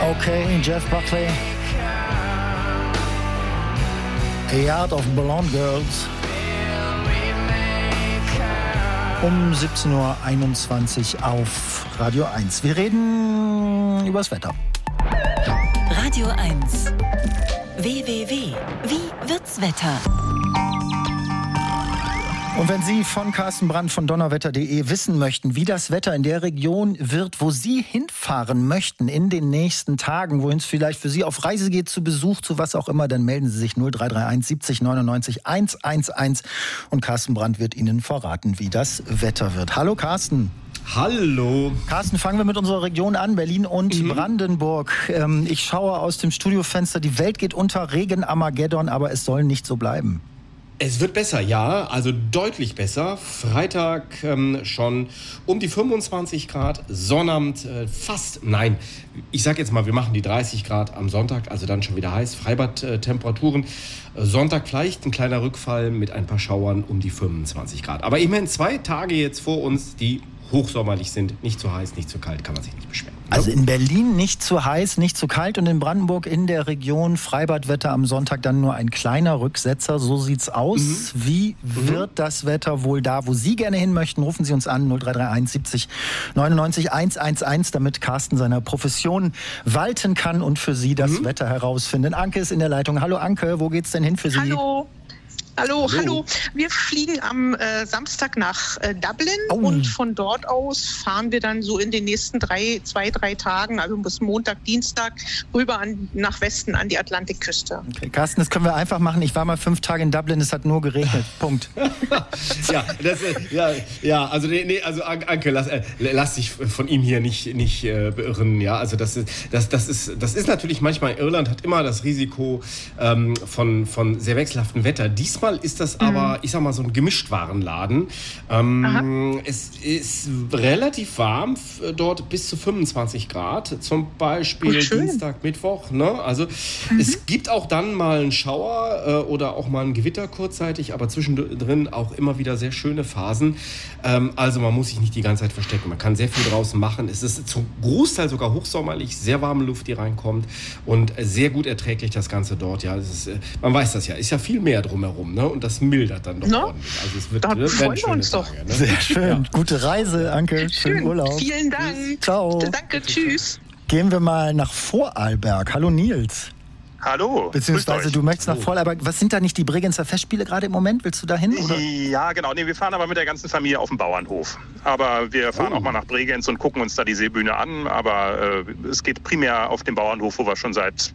Okay, Jeff Buckley. A Yard of Blonde Girls. Um 17.21 Uhr auf Radio 1. Wir reden übers Wetter. Radio 1. WWW. Wie wird's Wetter? Und wenn Sie von Carsten Brandt von donnerwetter.de wissen möchten, wie das Wetter in der Region wird, wo Sie hinfahren möchten in den nächsten Tagen, wohin es vielleicht für Sie auf Reise geht, zu Besuch, zu was auch immer, dann melden Sie sich 0331 70 99 111 und Carsten Brandt wird Ihnen verraten, wie das Wetter wird. Hallo Carsten. Hallo. Carsten, fangen wir mit unserer Region an, Berlin und Brandenburg. Ich schaue aus dem Studiofenster, die Welt geht unter, Regen, Armageddon, aber es soll nicht so bleiben. Es wird besser, ja, also deutlich besser. Freitag schon um die 25 Grad, Sonnabend ich sag jetzt mal, wir machen die 30 Grad am Sonntag, also dann schon wieder heiß, Freibad-Temperaturen. Sonntag vielleicht ein kleiner Rückfall mit ein paar Schauern um die 25 Grad. Aber immerhin 2 Tage jetzt vor uns, die hochsommerlich sind, nicht zu heiß, nicht zu kalt, kann man sich nicht beschweren. Also in Berlin nicht zu heiß, nicht zu kalt und in Brandenburg in der Region Freibadwetter am Sonntag dann nur ein kleiner Rücksetzer. So sieht's aus. Wie wird das Wetter wohl da, wo Sie gerne hin möchten? Rufen Sie uns an 0331 70 99 111, damit Carsten seiner Profession walten kann und für Sie das Wetter herausfinden. Anke ist in der Leitung. Hallo Anke, wo geht's denn hin für Sie? Hallo. Wir fliegen am Samstag nach Dublin und von dort aus fahren wir dann so in den nächsten 2-3 Tagen, also bis Montag, Dienstag, rüber nach Westen an die Atlantikküste. Okay, Carsten, das können wir einfach machen. Ich war mal 5 Tage in Dublin, es hat nur geregnet. Punkt. Also Anke, lass dich von ihm hier nicht beirren. Ja, also das ist natürlich manchmal, Irland hat immer das Risiko von sehr wechselhaftem Wetter. Diesmal ist das aber, ich sag mal, so ein Gemischtwarenladen. Es ist relativ warm, dort bis zu 25 Grad, zum Beispiel Dienstag, Mittwoch. Ne? Also es gibt auch dann mal einen Schauer oder auch mal ein Gewitter kurzzeitig, aber zwischendrin auch immer wieder sehr schöne Phasen. Also man muss sich nicht die ganze Zeit verstecken. Man kann sehr viel draußen machen. Es ist zum Großteil sogar hochsommerlich, sehr warme Luft, die reinkommt und sehr gut erträglich das Ganze dort. Ja, man weiß das ja, ist ja viel mehr drumherum. Ne? Und das mildert dann doch ordentlich. Also es wird, da freuen wir uns doch. Tage, ne? Sehr schön. Ja. Gute Reise, Anke. Schönen Urlaub. Vielen Dank. Ciao. Danke, tschüss. Gehen wir mal nach Vorarlberg. Hallo Nils. Hallo. Beziehungsweise du möchtest nach Vorarlberg. Was sind da nicht die Bregenzer Festspiele gerade im Moment? Willst du da hin? Oder? Ja, genau. Nee, wir fahren aber mit der ganzen Familie auf den Bauernhof. Aber wir fahren auch mal nach Bregenz und gucken uns da die Seebühne an. Aber es geht primär auf den Bauernhof, wo wir schon seit